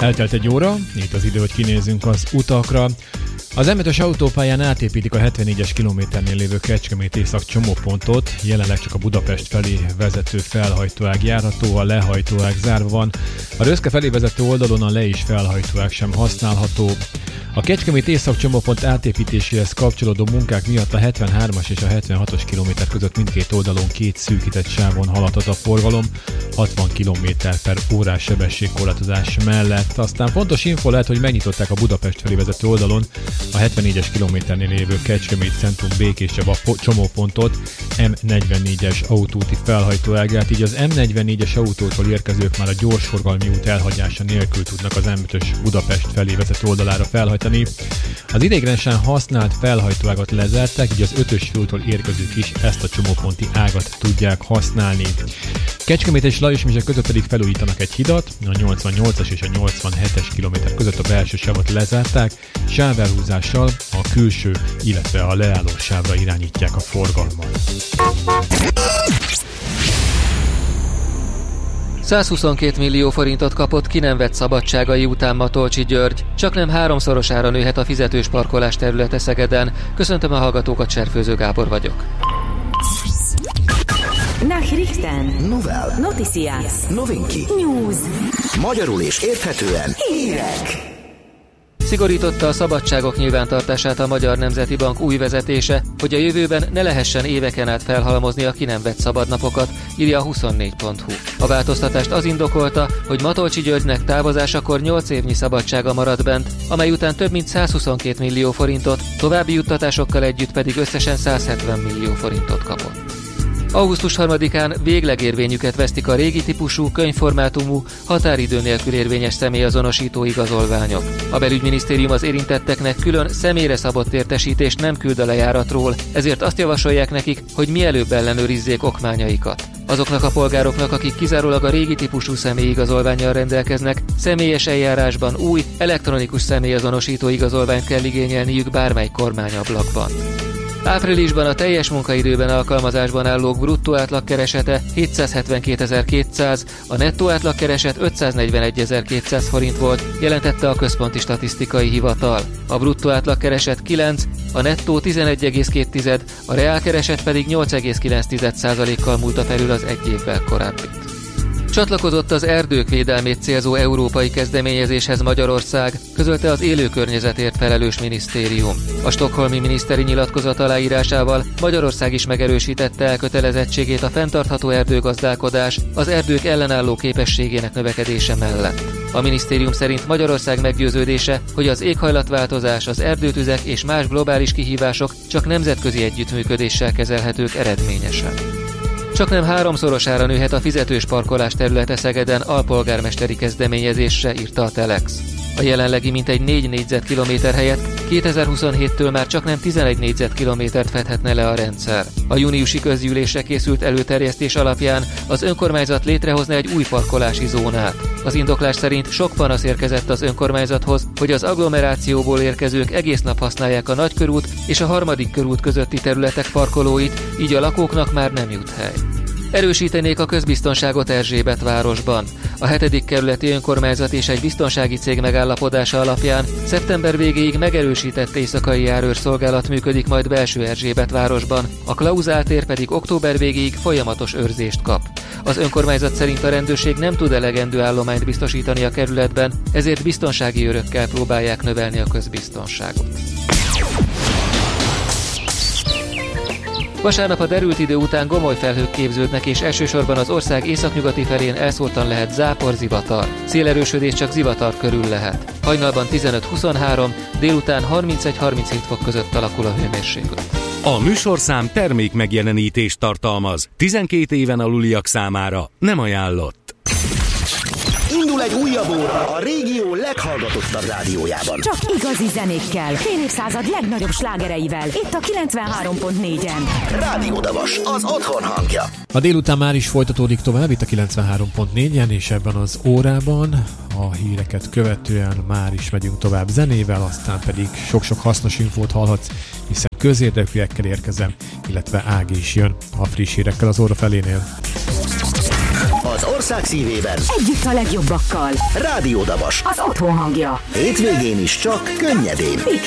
Eltelt egy óra, itt az idő, hogy kinézzünk az utakra. Az M5-ös autópályán átépítik a 74-es kilométernél lévő Kecskemét-Észak csomópontot, jelenleg csak a Budapest felé vezető felhajtóág járható, a lehajtóág zárva van. A Röszke felé vezető oldalon a le- és felhajtóág sem használható. A Kecskemét-Észak csomópont átépítéséhez kapcsolódó munkák miatt a 73-as és a 76-os kilométer között mindkét oldalon két szűkített sávon haladhat a forgalom, 60 km/h sebességkorlátozás mellett. Aztán fontos info lehet, hogy megnyitották a Budapest felé vezető oldalon a 74-es kilométernél lévő Kecskemét Centrum Békéscsaba csomópontot, M44-es autóúti felhajtóágát, így az M44-es autótól érkezők már a gyorsforgalmi út elhagyása nélkül tudnak az M5-ös Budapest felé vezető oldalára felhajtani. Az ideiglenesen használt felhajtóágat lezárták, így az 5-ös főúttól érkezők is ezt a csomóponti ágat tudják használni. Kecskemét és Lajosmizse között pedig felújítanak egy hidat, a 88-as és a 87-es kilométer között a belső sávot lezárták, sávelhúzással a külső, illetve a leálló sávra irányítják a forgalmat. 122 millió forintot kapott ki nem vett szabadságai után Matolcsy György. Csaknem 3-szorosára nőhet a fizetős parkolás területe Szegeden. Köszöntöm a hallgatókat, Cserfőző Gábor vagyok. Nachrichten. Novel. Noticias. Novinki. News. Magyarul és érthetően. Hírek. Szigorította a szabadságok nyilvántartását a Magyar Nemzeti Bank új vezetése, hogy a jövőben ne lehessen éveken át felhalmozni a ki nem vett szabadnapokat, írja a 24.hu. A változtatást az indokolta, hogy Matolcsy Györgynek távozásakor 8 évnyi szabadsága maradt bent, amely után több mint 122 millió forintot, további juttatásokkal együtt pedig összesen 170 millió forintot kapott. Augusztus 3-án végleg érvényüket vesztik a régi típusú, könyvformátumú, határidő nélkül érvényes személyazonosító igazolványok. A belügyminisztérium az érintetteknek külön személyre szabott értesítést nem küld a lejáratról, ezért azt javasolják nekik, hogy mielőbb ellenőrizzék okmányaikat. Azoknak a polgároknak, akik kizárólag a régi típusú személyigazolvánnyal rendelkeznek, személyes eljárásban új, elektronikus személyazonosító igazolványt kell igényelniük bármely kormányablakban. Áprilisban a teljes munkaidőben alkalmazásban állók bruttó átlagkeresete 772.200, a nettó átlagkereset 541.200 forint volt, jelentette a Központi Statisztikai Hivatal. A bruttó átlagkereset 9, a nettó 11,2, a reálkereset pedig 8,9%-kal múlta felül az egy évvel korábbit. Csatlakozott az erdők védelmét célzó európai kezdeményezéshez Magyarország, közölte az élő környezetért felelős minisztérium. A stockholmi miniszteri nyilatkozat aláírásával Magyarország is megerősítette elkötelezettségét a fenntartható erdőgazdálkodás, az erdők ellenálló képességének növekedése mellett. A minisztérium szerint Magyarország meggyőződése, hogy az éghajlatváltozás, az erdőtüzek és más globális kihívások csak nemzetközi együttműködéssel kezelhetők eredményesen. Csaknem 3-szorosára nőhet a fizetős parkolás területe Szegeden alpolgármesteri kezdeményezésre, írta a Telex. A jelenlegi mintegy 4 négyzetkilométer helyett 2027-től már csaknem 11 négyzetkilométert fedhetne le a rendszer. A júniusi közgyűlésre készült előterjesztés alapján az önkormányzat létrehozna egy új parkolási zónát. Az indoklás szerint sok panasz érkezett az önkormányzathoz, hogy az agglomerációból érkezők egész nap használják a Nagykörút és a 3. körút közötti területek parkolóit, így a lakóknak már nem jut hely. Erősítenék a közbiztonságot Erzsébetvárosban. A 7. kerületi önkormányzat és egy biztonsági cég megállapodása alapján szeptember végéig megerősített éjszakai járőrszolgálat működik majd belső Erzsébetvárosban, a Klauzál tér pedig október végéig folyamatos őrzést kap. Az önkormányzat szerint a rendőrség nem tud elegendő állományt biztosítani a kerületben, ezért biztonsági őrökkel próbálják növelni a közbiztonságot. Vasárnap a derült idő után gomoly felhők képződnek, és elsősorban az ország északnyugati felén elszórtan lehet zápor, zivatar. Szélerősödés csak zivatar körül lehet. Hajnalban 15-23, délután 31-37 fok között alakul a hőmérséklet. A műsorszám termék megjelenítést tartalmaz. 12 éven aluliak számára nem ajánlott. Indul egy újabb óra a régió leghallgatottabb rádiójában. Csak igazi zenékkel, fél évszázad legnagyobb slágereivel. Itt a 93.4-en. Rádió Davas, az otthon hangja. A délután már is folytatódik tovább itt a 93.4-en, és ebben az órában a híreket követően már is megyünk tovább zenével, aztán pedig sok-sok hasznos infót hallhatsz, hiszen közérdekűekkel érkezem, illetve Ági is jön a friss hírekkel az óra felénél. Az ország szívében. Együtt a legjobbakkal. Rádió Dabas. Az otthon hangja. Hétvégén is csak könnyedén.